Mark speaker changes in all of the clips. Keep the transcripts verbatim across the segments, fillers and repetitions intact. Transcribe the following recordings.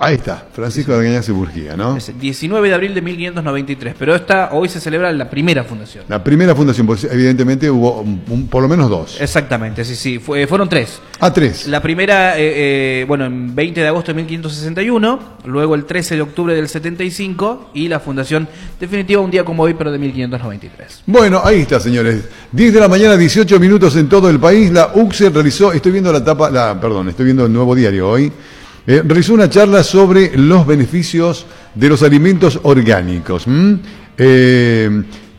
Speaker 1: Ahí está, Francisco de Argañarás y Burguía, ¿no?
Speaker 2: Es diecinueve de abril de mil quinientos noventa y tres, pero esta, hoy se celebra la primera fundación.
Speaker 1: La primera fundación, pues evidentemente hubo un, un, por lo menos dos.
Speaker 2: Exactamente, sí, sí, fue, fueron tres.
Speaker 1: Ah, tres.
Speaker 2: La primera, eh, eh, bueno, en veinte de agosto de mil quinientos sesenta y uno, luego el trece de octubre del setenta y cinco, y la fundación definitiva un día como hoy, pero de mil quinientos noventa y tres.
Speaker 1: Bueno, ahí está, señores. diez de la mañana, dieciocho minutos en todo el país. La U C S E realizó, estoy viendo la tapa, la, perdón, estoy viendo el Nuevo Diario hoy. Eh, realizó una charla sobre los beneficios de los alimentos orgánicos. ¿Mm? Eh,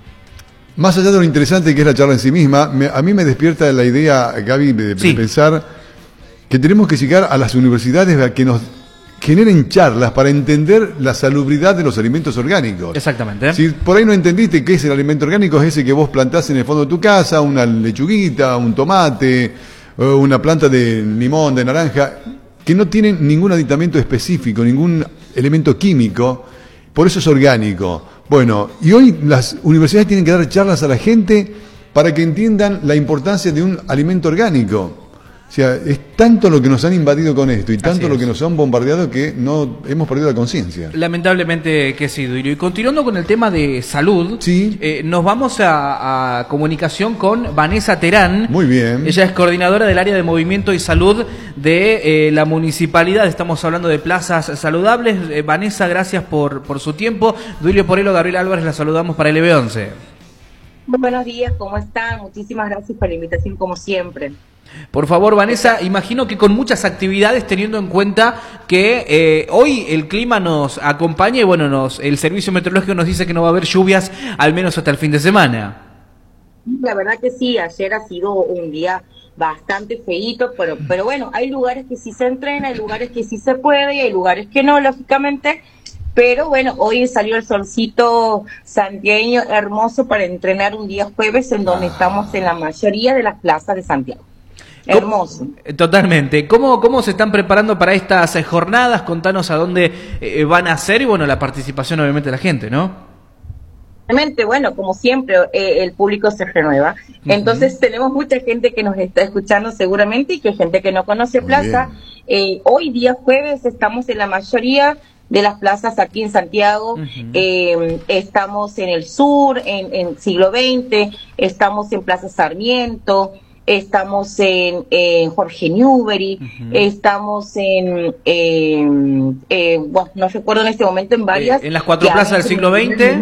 Speaker 1: más allá de lo interesante que es la charla en sí misma, me, a mí me despierta la idea, Gaby, de,
Speaker 2: sí.
Speaker 1: de pensar que tenemos que llegar a las universidades a que nos generen charlas para entender la salubridad de los alimentos orgánicos.
Speaker 2: Exactamente.
Speaker 1: Si por ahí no entendiste qué es el alimento orgánico, es ese que vos plantás en el fondo de tu casa, una lechuguita, un tomate, una planta de limón, de naranja, que no tienen ningún aditamento específico, ningún elemento químico, por eso es orgánico. Bueno, y hoy las universidades tienen que dar charlas a la gente para que entiendan la importancia de un alimento orgánico. O sea, es tanto lo que nos han invadido con esto y tanto lo que nos han bombardeado que no hemos perdido la conciencia.
Speaker 2: Lamentablemente que sí, Duilio. Y continuando con el tema de salud,
Speaker 1: sí.
Speaker 2: eh, nos vamos a, a comunicación con Vanessa Terán.
Speaker 1: Muy bien.
Speaker 2: Ella es coordinadora del área de movimiento y salud de eh, la municipalidad. Estamos hablando de plazas saludables. Eh, Vanessa, gracias por, por su tiempo. Duilio Porello, Gabriel Álvarez, la saludamos para L B once.
Speaker 3: Muy buenos días, ¿cómo están? Muchísimas gracias por la invitación, como siempre.
Speaker 2: Por favor, Vanessa, imagino que con muchas actividades, teniendo en cuenta que eh, hoy el clima nos acompaña y bueno, nos, el servicio meteorológico nos dice que no va a haber lluvias al menos hasta el fin de semana.
Speaker 3: La verdad que sí, ayer ha sido un día bastante feíto, pero, pero bueno, hay lugares que sí se entrena, hay lugares que sí se puede y hay lugares que no, lógicamente. Pero bueno, hoy salió el solcito santiagueño hermoso para entrenar un día jueves en donde estamos en la mayoría de las plazas de Santiago. Hermoso.
Speaker 2: Totalmente. ¿Cómo, cómo se están preparando para estas jornadas? Contanos a dónde eh, van a ser y bueno, la participación obviamente de la gente, ¿no?
Speaker 3: Obviamente, bueno, como siempre, eh, el público se renueva. Uh-huh. Entonces tenemos mucha gente que nos está escuchando seguramente y que gente que no conoce Muy plaza. Eh, hoy día jueves estamos en la mayoría de las plazas aquí en Santiago. Uh-huh. eh, estamos en el sur, en, en siglo veinte, estamos en Plaza Sarmiento, estamos en, en Jorge Newbery, uh-huh. estamos en, en eh, bueno, no recuerdo en este momento, en varias.
Speaker 2: Eh, en las cuatro plazas del siglo veinte.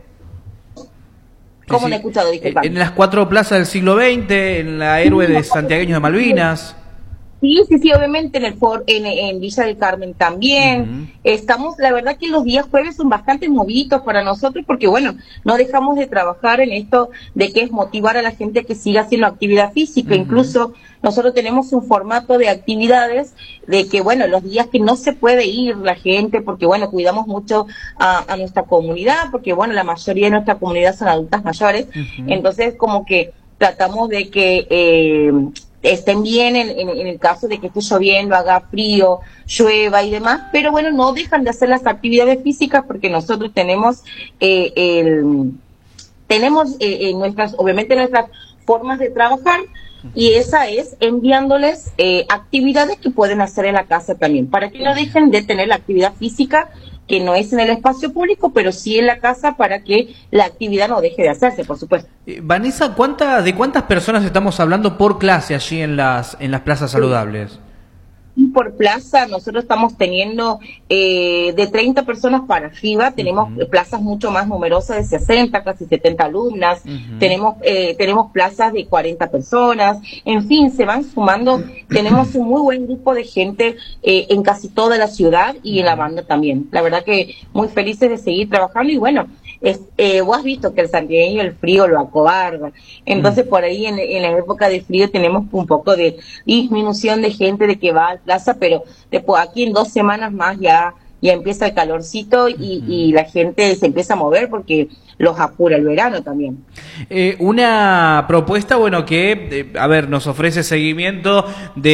Speaker 3: ¿Cómo no he escuchado? Disculpa.
Speaker 2: En las cuatro plazas del siglo veinte, en la Héroe de Santiagueños de Malvinas.
Speaker 3: Sí, sí, sí, obviamente en el for, en, en Villa del Carmen también. Uh-huh. Estamos, la verdad que los días jueves son bastante movidos para nosotros porque, bueno, no dejamos de trabajar en esto de que es motivar a la gente que siga haciendo actividad física. Uh-huh. Incluso nosotros tenemos un formato de actividades de que, bueno, los días que no se puede ir la gente porque, bueno, cuidamos mucho a, a nuestra comunidad porque, bueno, la mayoría de nuestra comunidad son adultas mayores. Uh-huh. Entonces, como que tratamos de que eh, estén bien en, en, en el caso de que esté lloviendo, haga frío, llueva y demás, pero bueno, no dejan de hacer las actividades físicas porque nosotros tenemos eh, el, tenemos eh, eh, nuestras, obviamente nuestras formas de trabajar y esa es enviándoles eh, actividades que pueden hacer en la casa también, para que no dejen de tener la actividad física que no es en el espacio público, pero sí en la casa para que la actividad no deje de hacerse, por supuesto.
Speaker 2: Eh, Vanessa, ¿cuánta, ¿de cuántas personas estamos hablando por clase allí en las en las plazas saludables?
Speaker 3: Por plaza nosotros estamos teniendo eh, de treinta personas para arriba, tenemos uh-huh. plazas mucho más numerosas de sesenta, casi setenta alumnas, uh-huh. tenemos eh, tenemos plazas de cuarenta personas, en fin, se van sumando, tenemos un muy buen grupo de gente eh, en casi toda la ciudad y uh-huh. en la banda también. La verdad que muy felices de seguir trabajando y bueno, es, eh, vos has visto que el santiagueño el frío lo acobarda, entonces uh-huh. por ahí en, en la época de frío tenemos un poco de disminución de gente de que va a plaza, pero después aquí en dos semanas más ya ya empieza el calorcito y, uh-huh. y la gente se empieza a mover porque los apura el verano también.
Speaker 2: Eh, una propuesta, bueno, que, eh, a ver, nos ofrece seguimiento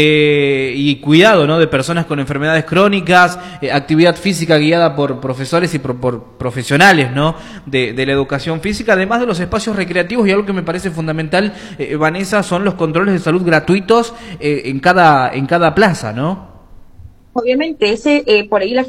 Speaker 2: de y cuidado, ¿no?, de personas con enfermedades crónicas, eh, actividad física guiada por profesores y por, por profesionales, ¿no?, de, de la educación física, además de los espacios recreativos, y algo que me parece fundamental, eh, Vanessa, son los controles de salud gratuitos eh, en cada en cada plaza, ¿no?
Speaker 3: Obviamente, ese eh, por ahí la